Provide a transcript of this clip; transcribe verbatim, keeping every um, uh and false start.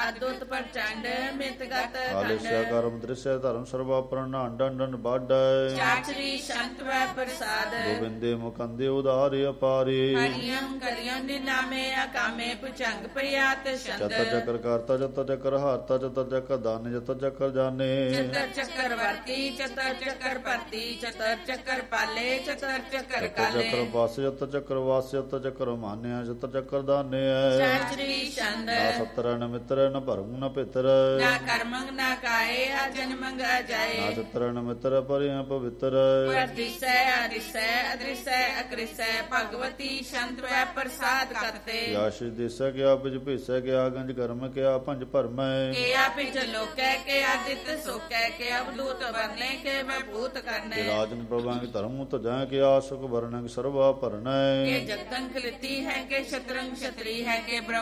ਅਦੁੱਤ ਪ੍ਰਚੰਡ ਮਿਤਗਤ ਆਲਿਸਿਆ ਖੰਡ ਕਰਮ ਦ੍ਰਿਸ਼ਯ ਧਰਮ ਸਰਵਾ ਪ੍ਰਣਾਂਡ ਡੰਡਨ ਬਾਡੈ ਚਾਚਰੀ ਸੰਤ ਵੈ ਪ੍ਰਸਾਦ ਗੋਬਿੰਦੇ ਮੁਕੰਦੇ ਉਦਾਰਿ ਅਪਾਰੀ ਹਰਿਯੰ ਕਰਿਯੰ ਨਿਨਾਮੇ ਅਕਾਮੇ ਪੁਚੰਗ ਪ੍ਰਿਆਤ ਚਤਰ ਛੰਦ ਚੱਕਰ ਕਰਤਾ ਚਤਰ ਚੱਕਰ ਹਾਰਤਾ ਚਤਰ ਚੱਕਰ ਦਾਨੇ ਚਤਰ ਚੱਕਰ ਜਾਣੇ ਚਤਰ ਚੱਕਰ ਵਰਤੀ ਚਤਰ ਚੱਕਰ ਭਰਤੀ ਚਤਰ ਚੱਕਰ ਪਾਲੇ ਚਤਰ ਚੱਕਰ ਚਤਰ ਕਾਲੇ ਚੱਕਰ ਵਾਸ ਚਤਰ ਚੱਕਰ ਵਾਸ ਚਤਰ ਚੱਕਰ ਮਾਨਿਆ ਚਤਰ ਚੱਕਰ ਦਾਨੇ ਚਾਚਰੀ ਸੰਦ ਨਾ ਸਤਰ ਨ ਮਿੱਤਰ ਨ ਭਰਮ ਨ ਪਿਤਰ ਨਾ ਕਰਮੰਗ ਨਾ ਕਾਏ ਆ ਜਨਮੰਗ ਨਾ ਅਜਾਏ ਚਤਰ ਨ ਮਿੱਤਰ ਪਰਿਆ ਪਵਿੱਤਰ ਵਰਦਿਸੈ ਅਰਿਸੈ ਅਦ੍ਰਿਸੈ ਅਕ੍ਰਿਸੈ ਭਗਵਤੀ ਸੰਤ ਵੈ ਪ੍ਰਸਾਦ ਕਰਤੇ ਯਾਸ਼ਿ ਦਿਸੈ ਕਿਆ ਬਿਜ ਭੀਸੈ ਕਿਆ ਗੰਜ ਕਰਮ ਕਿਆ ਪੰਜ ਭਰਮੈ ਕਿਆ ਪਿਛ ਲੋਕੈ ਕਿਆ ਦਿੱਤ ਸੋਕੈ ਕਿਆ ਅਵਧੂਤ ਵਰਨੇ ਕੇ ਮੈਂ ਭੂਤ ਕਰਨੇ ਰਾਜਨ ਪ੍ਰਭਾਂਗ ਧਰਮ ਤਜੈ ਕਿਆ ਸੁਖ ਵਰਣੰਗ ਸਰਵਾ ਭਰਨੈ ਕੇ ਜਗਤੰ ਖਿਲਤੀ ਹੈ ਕਿ ਸ਼ਤਰੰਗ ਛਤਰੀ ਹੈ ਕਿ